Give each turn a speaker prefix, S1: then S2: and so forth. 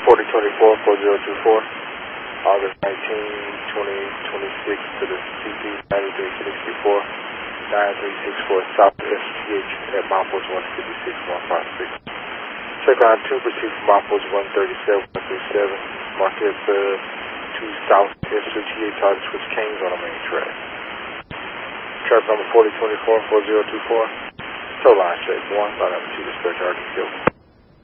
S1: 4024, August 19, 2026 to the CP 9364, 9364 South SPH at milepost 156, 156. Check on 2, proceed from milepost 137, 137, market 2 South SPH, target switch Kings on the main track. Trap number 4024, 4024, tow line check 1, line number 2 to stretch RD